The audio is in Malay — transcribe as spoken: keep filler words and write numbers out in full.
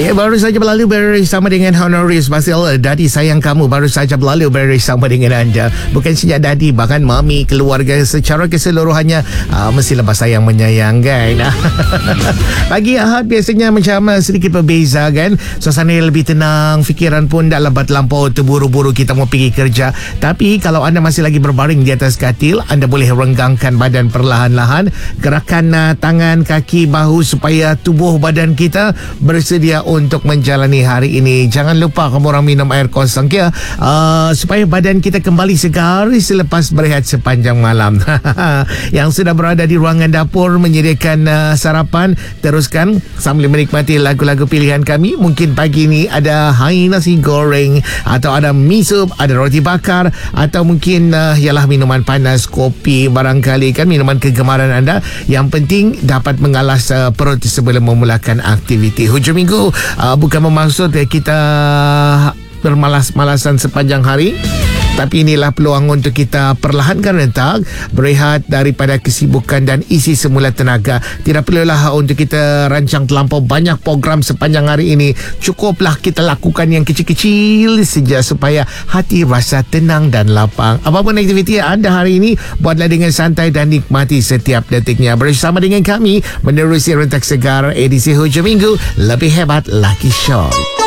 Ya, baru saja berlalu bersama dengan Honoris Basil. Daddy sayang kamu baru saja berlalu bersama dengan anda. Bukan saja daddy, bahkan mami, keluarga secara keseluruhannya uh, mesti lepas sayang menyayang kan. Pagi Ahad biasanya macam sedikit berbeza kan. Suasana lebih tenang, fikiran pun dah lambat lampau terburu-buru kita mau pergi kerja. Tapi kalau anda masih lagi berbaring di atas katil, anda boleh renggangkan badan perlahan-lahan, gerakan uh, tangan, kaki, bahu supaya tubuh badan kita bersedia untuk menjalani hari ini. Jangan lupa kamu orang minum air kosong ya, uh, supaya badan kita kembali segar selepas berehat sepanjang malam. Yang sudah berada di ruangan dapur menyediakan uh, sarapan, teruskan sambil menikmati lagu-lagu pilihan kami. Mungkin pagi ini ada hai nasi goreng, atau ada mi sup, ada roti bakar, atau mungkin uh, ialah minuman panas, kopi barangkali kan, minuman kegemaran anda. Yang penting dapat mengalas uh, perut sebelum memulakan aktiviti. Hujung minggu uh, bukan bermaksud kita bermalas-malasan sepanjang hari, tapi inilah peluang untuk kita perlahankan rentak, berehat daripada kesibukan dan isi semula tenaga. Tidak perlulah untuk kita rancang terlampau banyak program sepanjang hari ini. Cukuplah kita lakukan yang kecil-kecil saja supaya hati rasa tenang dan lapang. Apapun aktiviti anda hari ini, buatlah dengan santai dan nikmati setiap detiknya. Bersama dengan kami menerusi rentak segar edisi hujung minggu Lebih Hebat Lucky Show.